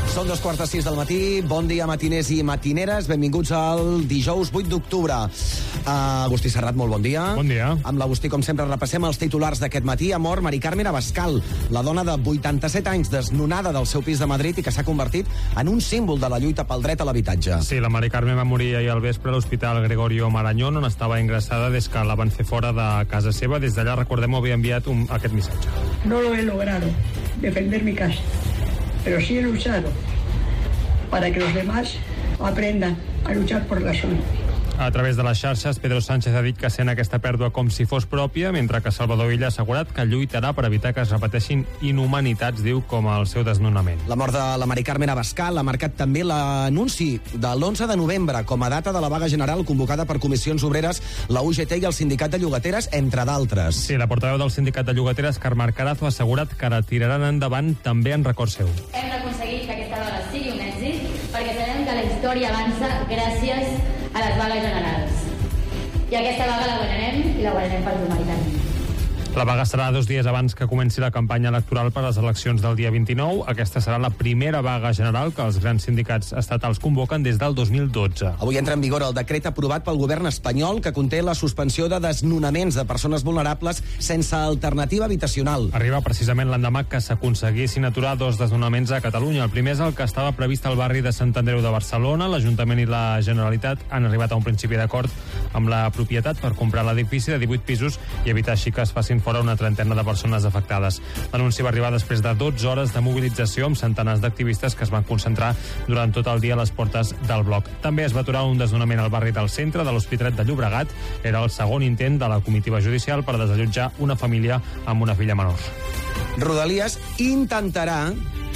Són 5:15 del matí. Bon dia, matiners i matineres. Benvinguts al dijous 8 d'octubre. Agustí Serrat, molt bon dia. Bon dia. Amb l'Agustí, com sempre, repassem els titulars d'aquest matí. Ha mort Mari Carmen Abascal, la dona de 87 anys desnonada del seu pis de Madrid i que s'ha convertit en un símbol de la lluita pel dret a l'habitatge. Sí, la Mari Carmen va morir ahir al vespre a l'Hospital Gregorio Marañón, on estava ingressada des que la van fer fora de casa seva. Des d'allà, recordem, havia enviat aquest missatge. No lo he logrado, defender mi casa, pero sí he luchado para que los demás aprendan a luchar por la suya. A través de les xarxes, Pedro Sánchez ha dit que sent aquesta pèrdua com si fos pròpia, mentre que Salvador Illa ha assegurat que lluitarà per evitar que es repeteixin inhumanitats, diu, com el seu desnonament. La mort de la Mari Carmen Abascal ha marcat també l'anunci de l'11 de novembre com a data de la vaga general convocada per comissions obreres, la UGT i el Sindicat de Llogateres, entre d'altres. Sí, la portaveu del Sindicat de Llogateres, Carme Carazo, ha assegurat que la tiraran endavant també en record seu. Hem d'aconseguir que aquesta vaga sigui un èxit perquè sabem que la història avança gràcies a les vagues generals. I aquesta vaga la guanyarem i la guanyarem per humanitat. La vaga serà 2 dies abans que comenci la campanya electoral per a les eleccions del dia 29. Aquesta serà la primera vaga general que els grans sindicats estatals convoquen des del 2012. Avui entra en vigor el decret aprovat pel govern espanyol que conté la suspensió de desnonaments de persones vulnerables sense alternativa habitacional. Arriba precisament l'endemà que s'aconseguissin aturar 2 desnonaments a Catalunya. El primer és el que estava previst al barri de Sant Andreu de Barcelona. L'Ajuntament i la Generalitat han arribat a un principi d'acord amb la propietat per comprar l'edifici de 18 pisos i evitar així que es facin fora una trentena de persones afectades. L'anunci va arribar després de 12 hores de mobilització amb centenars d'activistes que es van concentrar durant tot el dia a les portes del bloc. També es va aturar un desnonament al barri del centre de l'Hospitalet de Llobregat. Era el segon intent de la comitiva judicial per desallotjar una família amb una filla menor. Rodalies intentarà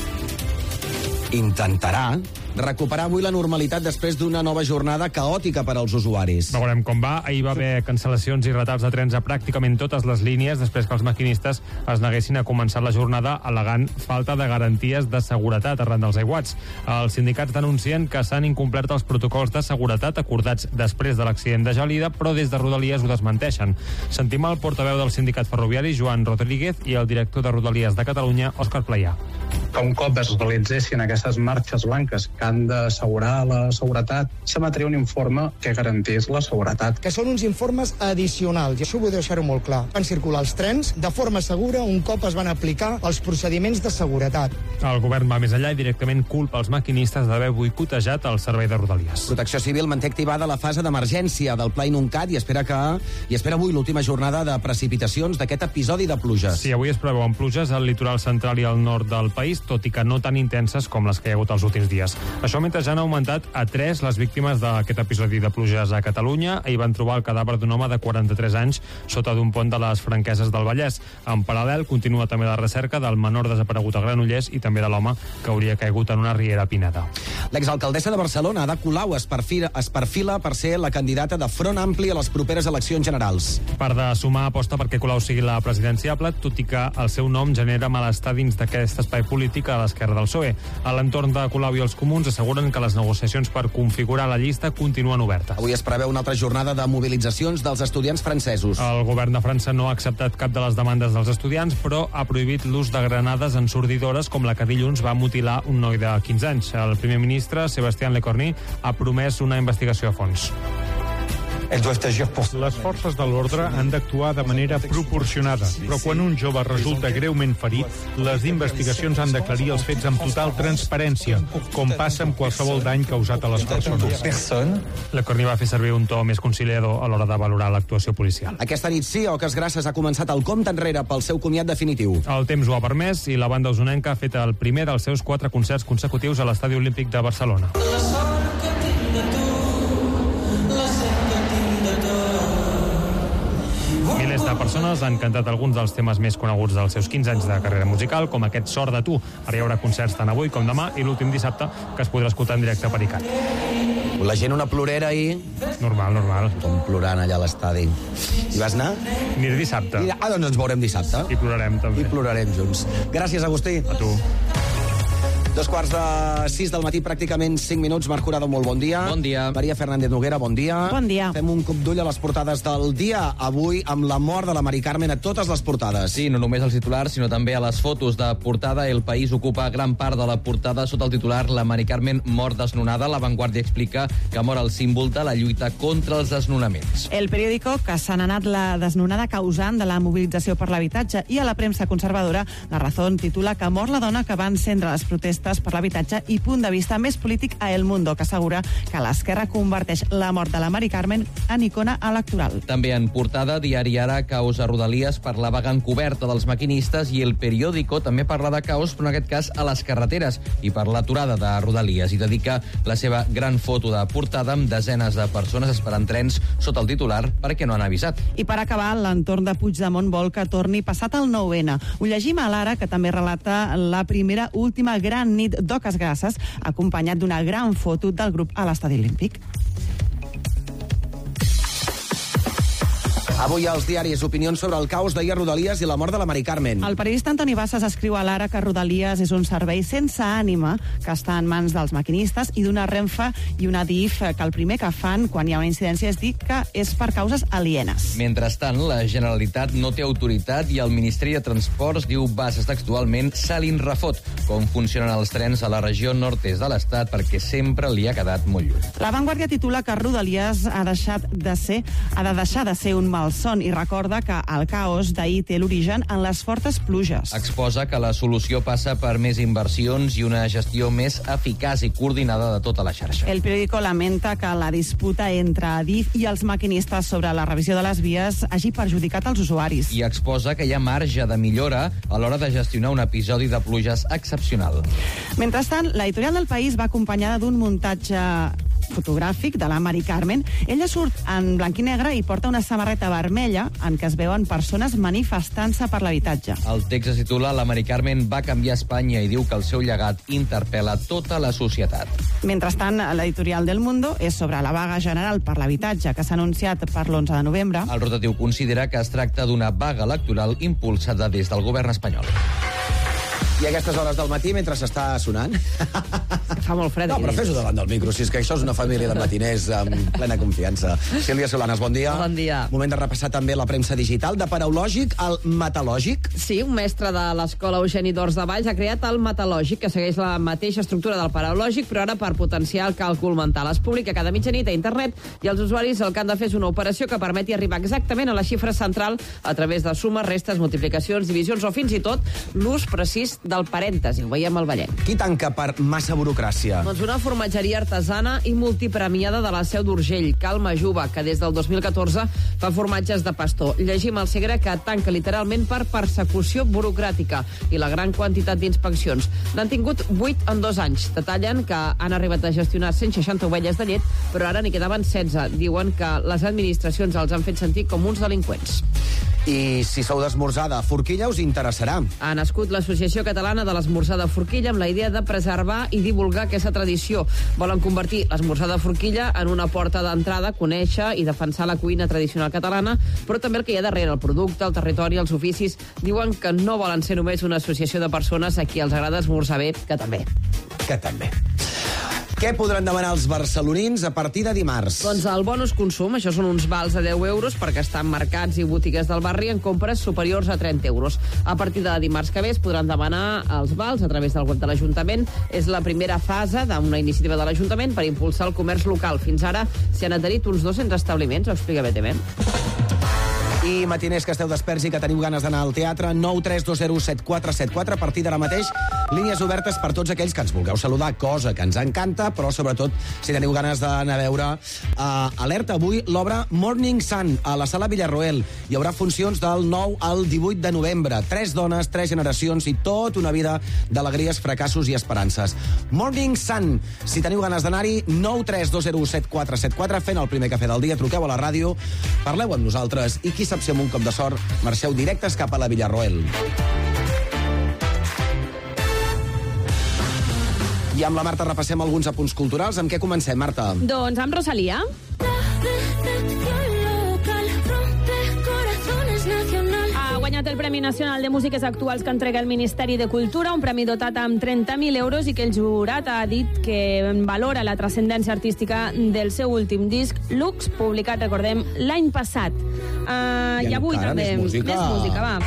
recuperar avui la normalitat després d'una nova jornada caòtica per als usuaris. Veurem com va. Ahir va haver cancel·lacions i retards de trens a pràcticament totes les línies després que els maquinistes es neguessin a començar la jornada al·legant falta de garanties de seguretat arran dels aiguats. Els sindicats denuncien que s'han incomplert els protocols de seguretat acordats després de l'accident de Gelida, però des de Rodalies ho desmenteixen. Sentim el portaveu del sindicat ferroviari, Joan Rodríguez, i el director de Rodalies de Catalunya, Òscar Playà. Que un cop es realitzessin aquestes marxes blanques que han d'assegurar la seguretat, s'emetria un informe que garantís la seguretat. Que són uns informes addicionals, i això vull deixar-ho molt clar. Van circular els trens de forma segura un cop es van aplicar els procediments de seguretat. El govern va més enllà i directament culpa els maquinistes d'haver boicotejat el servei de Rodalies. Protecció Civil manté activada la fase d'emergència del Pla Inuncat i espera avui l'última jornada de precipitacions d'aquest episodi de pluges. Sí, avui es preveuen pluges al litoral central i al nord del país, tot i que no tan intenses com les que hi ha hagut els últims dies. Això mentre ja han augmentat a 3 les víctimes d'aquest episodi de pluges a Catalunya. Ahir van trobar el cadàver d'un home de 43 anys sota d'un pont de les Franqueses del Vallès. En paral·lel, continua també la recerca del menor desaparegut a Granollers i també de l'home que hauria caigut en una riera pinada. L'exalcaldessa de Barcelona, Ada Colau, es perfila per ser la candidata de Front Ampli a les properes eleccions generals. Per de sumar aposta perquè Colau sigui la presidenciable, tot i que el seu nom genera malestar dins d'aquest espai polític a l'esquerra del PSOE. A l'entorn de Colau i els comuns asseguren que les negociacions per configurar la llista continuen obertes. Avui es preveu una altra jornada de mobilitzacions dels estudiants francesos. El govern de França no ha acceptat cap de les demandes dels estudiants, però ha prohibit l'ús de granades ensordidores com la que dilluns va mutilar un noi de 15 anys. El primer ministre, Sébastien Lecornu, ha promès una investigació a fons. Les forces de l'ordre han d'actuar de manera proporcionada, però quan un jove resulta greument ferit, les investigacions han d'aclarir els fets amb total transparència, com passa amb qualsevol dany causat a les persones. Lecornu va fer servir un to més conciliador a l'hora de valorar l'actuació policial. Aquesta nit sí, Oques Grasses ha començat el compte enrere pel seu comiat definitiu. El temps ho ha permès i la banda usonenca ha fet el primer dels seus 4 concerts consecutius a l'Estadi Olímpic de Barcelona. La sort que tinc de tu, la set que tinc de tot. Milers de persones han cantat alguns dels temes més coneguts dels seus 15 anys de carrera musical, com aquest Sort de tu. Ara hi haurà concerts tant avui com demà i l'últim dissabte, que es podrà escoltar en directe per ICAT. La gent una plorera ahir. Normal. Com plorant allà a l'estadi. Hi vas anar? Aniré dissabte. Doncs ens veurem dissabte. I plorarem també. I plorarem junts. Gràcies, Agustí. A tu. 2:45 del matí, pràcticament 5 minuts. Marc Jurado, molt bon dia. Bon dia. Maria Fernández Noguera, bon dia. Bon dia. Fem un cop d'ull a les portades del dia. Avui, amb la mort de la Mari Carmen a totes les portades. Sí, no només als titulars, sinó també a les fotos de portada. El País ocupa gran part de la portada sota el titular La Mari Carmen mort desnonada. La Vanguardia explica que mor el símbol de la lluita contra els desnonaments. El periòdico que s'ha anat la desnonada causant de la mobilització per l'habitatge, i a la premsa conservadora La Razón titula que mor la dona que va encendre les protestes per l'habitatge i punt de vista més polític a El Mundo, que assegura que l'esquerra converteix la mort de la Mari Carmen en icona electoral. També en portada, Diari Ara, caos a Rodalies per la vaga encoberta dels maquinistes, i El Periódico també parla de caos, però en aquest cas a les carreteres, i per l'aturada de Rodalies, i dedica la seva gran foto de portada amb desenes de persones esperant trens sota el titular perquè no han avisat. I per acabar, l'entorn de Puigdemont vol que torni passat el 9-N. Ho llegim a l'Ara, que també relata la primera última gran nit d'Oques Grasses, acompanyat d'una gran foto del grup a l'Estadi Olímpic. Avui als diaris, opinions sobre el caos d'ahir a Rodalies i la mort de la Mari Carmen. El periodista Antoni Bassas escriu a l'Ara que Rodalies és un servei sense ànima que està en mans dels maquinistes i d'una Renfe i una DIF, que el primer que fan quan hi ha una incidència és dir que és per causes alienes. Mentrestant, la Generalitat no té autoritat i el Ministeri de Transports, diu Bassas textualment, se li refot com funcionen els trens a la regió nord-est de l'Estat perquè sempre li ha quedat molt lluny. La Vanguardia titula que Rodalies ha de deixar de ser un malson i recorda que el caos d'ahir té l'origen en les fortes pluges. Exposa que la solució passa per més inversions i una gestió més eficaç i coordinada de tota la xarxa. El periòdico lamenta que la disputa entre Adif i els maquinistes sobre la revisió de les vies hagi perjudicat els usuaris. I exposa que hi ha marge de millora a l'hora de gestionar un episodi de pluges excepcional. Mentrestant, l'editorial del País va acompanyada d'un muntatge fotogràfic de la Mari Carmen. Ella surt en blanc i negre i porta una samarreta vermella en què es veuen persones manifestant-se per l'habitatge. El text es titula La Mari Carmen va canviar Espanya i diu que el seu llegat interpel·la tota la societat. Mentrestant, l'editorial del Mundo és sobre la vaga general per l'habitatge que s'ha anunciat per l'11 de novembre. El rotatiu considera que es tracta d'una vaga electoral impulsada des del govern espanyol. I a aquestes hores del matí, mentre s'està sonant... Fa molt fred. No, però fes-ho davant del micro, si és que això és una família de matiners amb plena confiança. Sílvia Solanes, bon dia. Bon dia. Moment de repassar també la premsa digital, de paraulògic al metalògic. Sí, un mestre de l'escola Eugeni d'Ors de Valls ha creat el metalògic, que segueix la mateixa estructura del paraulògic, però ara per potenciar el càlcul mental. Es publica cada mitjanit a internet i els usuaris el que han de fer és una operació que permeti arribar exactament a la xifra central a través de sumes, restes, multiplicacions, divisions o fins i tot l'ús precís del parèntesi. Ho veiem al Vallenc. Qui tanca per massa burocràcia? Doncs una formatgeria artesana i multipremiada de la Seu d'Urgell, Calma Juba, que des del 2014 fa formatges de pastor. Llegim al Segre que tanca literalment per persecució burocràtica i la gran quantitat d'inspeccions. N'han tingut 8 en 2 anys. Detallen que han arribat a gestionar 160 ovelles de llet, però ara n'hi quedaven 16. Diuen que les administracions els han fet sentir com uns delinqüents. I si sou d'esmorzar de forquilla, us interessarà. Ha nascut l'Associació Catalana de l'Esmorzar de Forquilla amb la idea de preservar i divulgar aquesta tradició. Volen convertir l'esmorzar de forquilla en una porta d'entrada, conèixer i defensar la cuina tradicional catalana, però també el que hi ha darrere, el producte, el territori, els oficis. Diuen que no volen ser només una associació de persones a qui els agrada esmorzar bé, que també. Que també. Què podran demanar els barcelonins a partir de dimarts? Doncs el bonus consum, això són uns vals de 10 euros per gastar en mercats i botigues del barri en compres superiors a 30 euros. A partir de dimarts que ve es podran demanar els vals a través del web de l'Ajuntament. És la primera fase d'una iniciativa de l'Ajuntament per impulsar el comerç local. Fins ara s'hi han adherit uns 200 establiments, ho explica BTV. I matiners que esteu desperts i que teniu ganes d'anar al teatre, 932017474, a partir d'ara mateix, línies obertes per tots aquells que ens vulgueu saludar, cosa que ens encanta, però sobretot si teniu ganes d'anar a veure Alerta. Avui l'obra Morning Sun a la Sala Villarroel. Hi haurà funcions del 9 al 18 de novembre. 3 dones, 3 generacions i tota una vida d'alegries, fracassos i esperances. Morning Sun. Si teniu ganes d'anar-hi, 932017474, fent el primer cafè del dia, truqueu a la ràdio, parleu amb nosaltres i qui sap si amb un cop de sort marxeu directes cap a la Villarroel. I amb la Marta repassem alguns apunts culturals. Amb què comencem, Marta? Doncs amb Rosalía. Ha guanyat guanyat el Premi Nacional de Músiques Actuals que entrega el Ministeri de Cultura, un premi dotat amb 30.000 euros i que el jurat ha dit que valora la transcendència artística del seu últim disc, Lux, publicat, recordem, l'any passat. I avui també... Més música, va.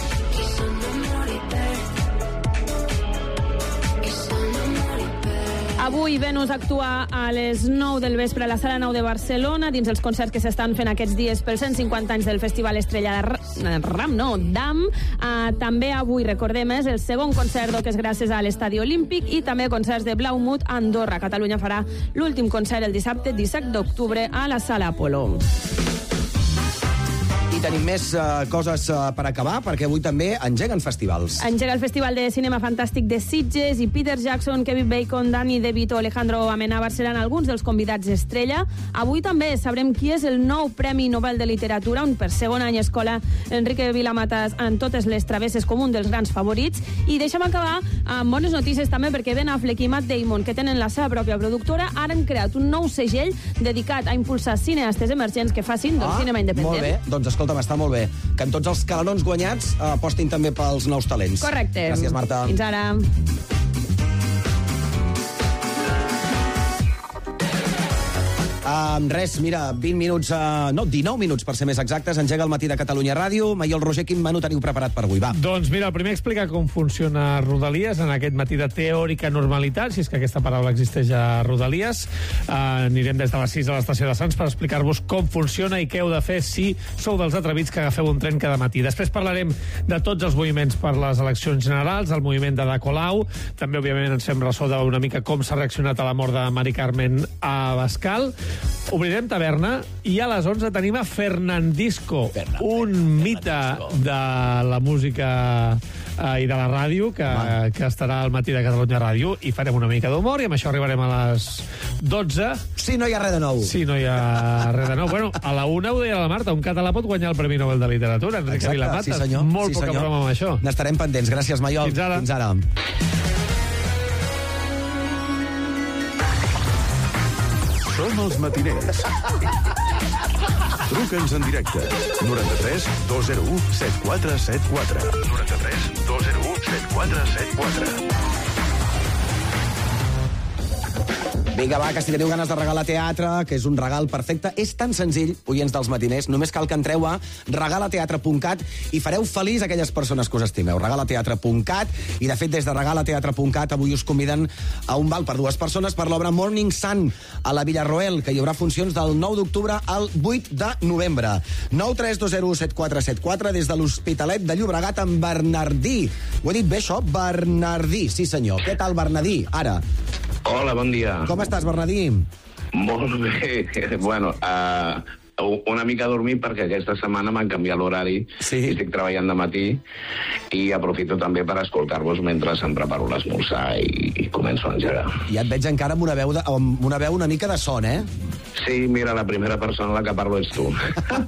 Avui Venus actua a les 9 del vespre a la Sala 9 de Barcelona dins els concerts que s'estan fent aquests dies pels 150 anys del Festival Estrella d'Am. També avui, recordem, és el segon concert que és gràcies a l'Estadi Olímpic i també concerts de Blaumut a Andorra. Catalunya farà l'últim concert el dissabte 17 d'octubre a la Sala Apolo. I tenim més coses per acabar, perquè avui també engeguen festivals. Engega el Festival de Cinema Fantàstic de Sitges i Peter Jackson, Kevin Bacon, Danny DeVito, Alejandro Amenábar seran alguns dels convidats estrella. Avui també sabrem qui és el nou Premi Nobel de Literatura, on per segon any escola Enrique Vilamatas en totes les travesses com un dels grans favorits. I deixa'm acabar amb bones notícies també, perquè Ben Affleck i Matt Damon, que tenen la seva pròpia productora, ara han creat un nou segell dedicat a impulsar cineastes emergents que facin cinema independent. Molt bé, doncs escolta'm, està molt bé. Que en tots els calerons guanyats apostin també pels nous talents. Correcte. Gràcies, Marta. Fins ara. Res, mira, 19 minuts per ser més exactes, engega el Matí de Catalunya Ràdio. Maiol Roger, quin menú teniu preparat per avui? Va. Doncs mira, el primer explica com funciona Rodalies en aquest matí de teòrica normalitat, si és que aquesta paraula existeix a Rodalies. Anirem des de les 6 a l'estació de Sants per explicar-vos com funciona i què heu de fer si sou dels atrevits que agafeu un tren cada matí. Després parlarem de tots els moviments per les eleccions generals, el moviment de Colau. També, òbviament, ens fem ressò d'una mica com s'ha reaccionat a la mort de Mari Carmen a Bascal. Obrirem taverna i a les 11 tenim a Fernandisco, un mite de la música i de la ràdio que estarà al Matí de Catalunya Ràdio, i farem una mica d'humor i amb això arribarem a les 12. Si no hi ha res de nou. Si no hi ha res de nou. Bueno, a la 1 ho deia la Marta, un català pot guanyar el Premi Nobel de Literatura, Enrique Vilamatas. Sí, senyor. Molt poca broma amb això. N'estarem pendents. Gràcies, Maiol. Fins ara. Fins ara. Som els matiners. Truca'ns en directe. 93 201 7474. 93 201 7474. Vinga, va, que si teniu ganes de regalar teatre, que és un regal perfecte, és tan senzill, oients dels matiners, només cal que entreu a regalateatre.cat i fareu feliç aquelles persones que us estimeu. Regalateatre.cat, i de fet des de regalateatre.cat avui us conviden a un val per 2 persones per l'obra Morning Sun a la Villarroel, que hi haurà funcions del 9 d'octubre al 8 de novembre. 932017474 des de l'Hospitalet de Llobregat amb Bernardí. Ho he dit bé, això? Bernardí, sí senyor. Què tal, Bernardí? Ara. Hola, bon dia. Com estàs, Bernardí? Molt bé. Bueno, una mica a dormir perquè aquesta setmana m'han canviat l'horari i estic treballant de matí i aprofito també per escoltar-vos mentre em preparo l'esmorzar i començo a engegar. Ja et veig encara amb una veu una mica de son, eh? Sí, mira, la primera persona a la que parlo ets tu.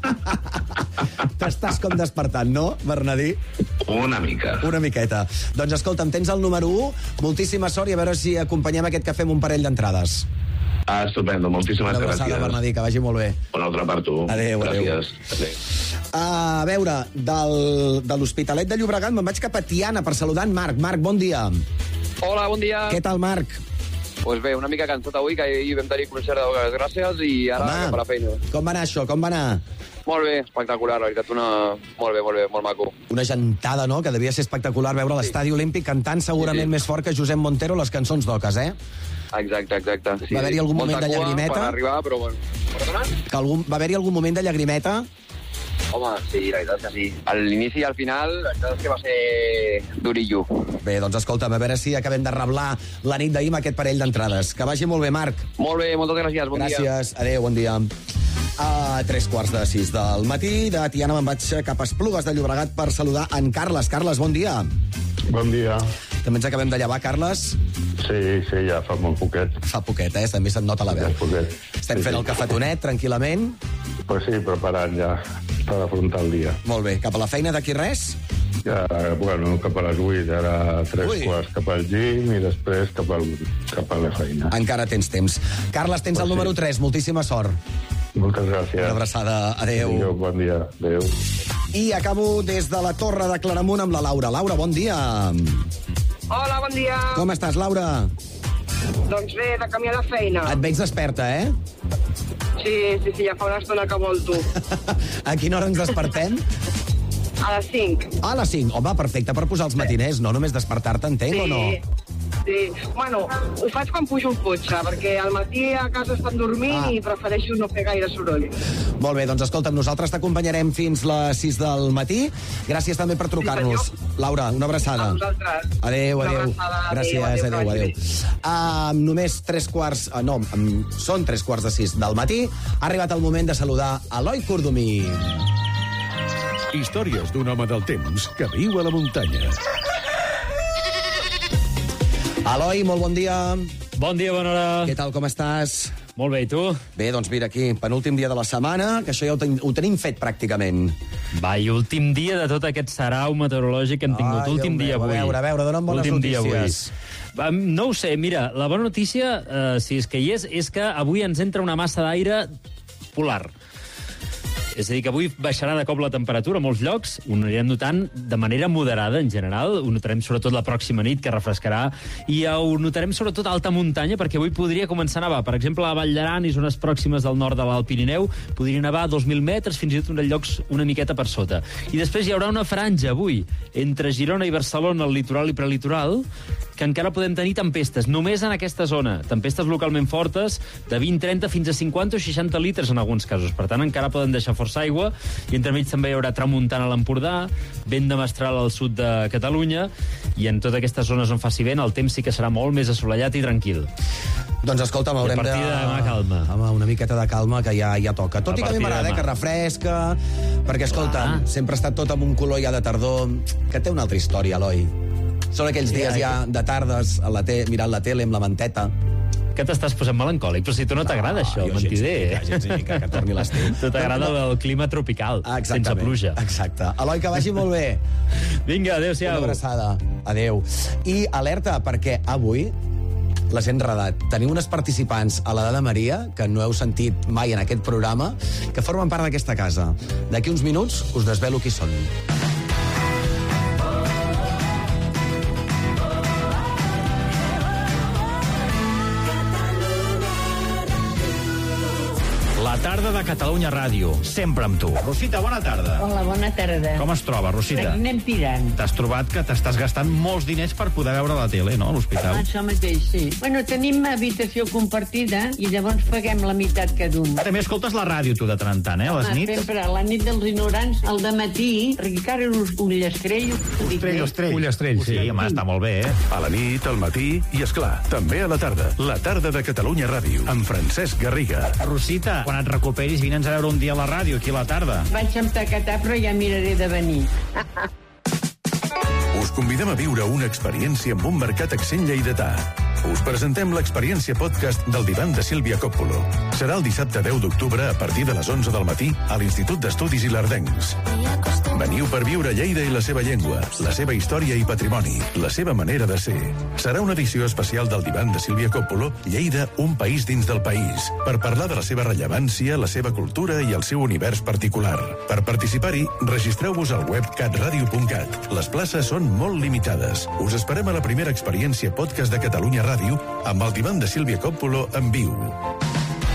T'estàs com despertant, no, Bernardí? Una mica. Una miqueta. Doncs escolta'm, tens el número 1, moltíssima sort i a veure si acompanyem aquest cafè amb un parell d'entrades. Estupendo, moltíssimes gràcies. Una abraçada, Bernardí, que vagi molt bé. Una altra per tu. Adéu, gràcies. Adéu. A veure, de l'Hospitalet de Llobregat me'n vaig cap a Tiana per saludar en Marc. Marc, bon dia. Hola, bon dia. Què tal, Marc? Pues bé, una mica cansat avui, que ahir vam tenir concert de Boques Gràcies i ara cap a la feina. Com va anar això? Com va anar? Molt bé, espectacular, la veritat, molt bé, molt maco. Una gentada, no?, que devia ser espectacular veure l'Estadi Olímpic cantant segurament més fort que Josep Montero les cançons d'Oques, eh? Exacte. Sí. Va haver-hi algun moment de llagrimeta? Per arribar, però bueno. Va haver-hi algun moment de llagrimeta? Home, sí, la veritat que sí. A l'inici i al final, la veritat és que va ser durillo. Bé, doncs escolta'm, a veure si acabem de reblar la nit d'ahir amb aquest parell d'entrades. Que vagi molt bé, Marc. Molt bé, moltes gràcies, bon dia. Gràcies, adéu, bon dia. A 3:45 del matí, de Tiana me'n vaig cap a Esplugues de Llobregat per saludar en Carles. Carles, bon dia. Bon dia. També ens acabem de llevar, Carles? Sí, ja fa molt poquet. Fa poquet, també se't nota la veu. Estem fent el cafetonet, tranquil·lament? Pues sí, preparant ja per afrontar el dia. Molt bé. Cap a la feina d'aquí res? Ja, bueno, cap a les 8, ara 3 cap al gym i després cap a la feina. Encara tens temps. Carles, tens el número 3, moltíssima sort. Moltes gràcies. Una abraçada, adéu. Bon dia, adéu. I acabo des de la Torre de Claramunt amb la Laura. Laura, bon dia. Hola, bon dia. Com estàs, Laura? Doncs bé, de camí a la feina. Et veig desperta, eh? Sí, ja fa una estona que volto. A quina hora ens despertem? A les 5. A les 5. Home, perfecte per posar els matiners, no només despertar-te, entenc, o no? Sí. Bueno, ho faig quan pujo un cotxe, perquè al matí a casa estan dormint i prefereixo no fer gaire soroll. Molt bé, doncs escolta'm, nosaltres t'acompanyarem fins les 6 del matí. Gràcies també per trucar-nos. Laura, una abraçada. A vosaltres. Adéu. Abraçada, Gràcies, adéu. Només 3 quarts... No, són 3:45 del matí. Ha arribat el moment de saludar Eloi Cordomí. Històries d'un home del temps que viu a la muntanya. Eloi, molt bon dia. Bon dia, bona hora. Què tal, com estàs? Molt bé, i tu? Bé, doncs mira aquí, penúltim dia de la setmana, que això ja ho tenim fet pràcticament. Va, i últim dia de tot aquest sarau meteorològic que hem tingut. Últim dia avui. A veure, dona'm bones notícies. No ho sé, mira, la bona notícia, si és que hi és que avui ens entra una massa d'aire polar. És a dir, que avui baixarà de cop la temperatura a molts llocs, ho anirem notant de manera moderada en general, ho notarem sobretot la pròxima nit, que refrescarà, i ho notarem sobretot a alta muntanya, perquè avui podria començar a nevar. Per exemple, a la Vall d'Aran i zones pròximes del nord de l'Alt Pirineu podria nevar a 2.000 metres, fins i tot en llocs una miqueta per sota. I després hi haurà una franja avui, entre Girona i Barcelona, el litoral i prelitoral, que encara podem tenir tempestes, només en aquesta zona. Tempestes localment fortes, de 20, 30 fins a 50 o 60 litres en alguns casos. Per tant, encara poden deixar força aigua, i entremig també hi haurà tramuntana a l'Empordà, vent de mestral al sud de Catalunya, i en totes aquestes zones on faci vent, el temps sí que serà molt més assolellat i tranquil. Doncs escolta'm, haurem de... A partir de demà, calma. Home, una miqueta de calma, que ja toca. Tot i que a mi m'agrada, que refresca, perquè, escolta, sempre ha estat tot amb un color ja de tardor, que té una altra història, Eloi. Són aquells dies ja de tardes mirant la tele amb la manteta. Que t'estàs posant melancòlic? Però si tu no t'agrada això, mentider. Gens ni mica, que torni l'estiu. Tu t'agrada el clima tropical, sense pluja. Exacte. Eloi, que vagi molt bé. Vinga, adéu-siau. Una abraçada. Adéu. I alerta, perquè avui les he enredat. Teniu unes participants a l'edat de Maria, que no heu sentit mai en aquest programa, que formen part d'aquesta casa. D'aquí uns minuts us desvelo qui són. La tarda de Catalunya Ràdio, sempre amb tu. Rosita, bona tarda. Hola, bona tarda. Com es troba, Rosita? Anem tirant. T'has trobat que t'estàs gastant molts diners per poder veure la tele, no, a l'hospital? Això mateix, sí. Bueno, tenim habitació compartida i llavors paguem la meitat cada un. També escoltes la ràdio, tu, de tant en tant, a les nits? Sempre, la nit dels ignorants, al dematí, Ricard Ullastrell. Ullastrell, sí, home, està molt bé, eh? A la nit, al matí i, esclar, també a la tarda. La tarda de Catalunya Ràdio, amb Francesc Garriga. Rosita, quan et recuperis, vine'ns a veure un dia a la ràdio, aquí a la tarda. Vaig amb tacatar, però ja miraré de venir. Us convidem a viure una experiència amb un mercat accent lleidatà. Us presentem l'experiència podcast del divan de Sílvia Coppolo. Serà el dissabte 10 d'octubre a partir de les 11 del matí a l'Institut d'Estudis Ilerdencs. Veniu per viure Lleida i la seva llengua, la seva història i patrimoni, la seva manera de ser. Serà una edició especial del divan de Sílvia Coppolo, Lleida, un país dins del país, per parlar de la seva rellevància, la seva cultura i el seu univers particular. Per participar-hi, registreu-vos al web catradio.cat. Les places són molt limitades. Us esperem a la primera experiència podcast de Catalunya Ràdio amb el divan de Sílvia Coppolo en viu.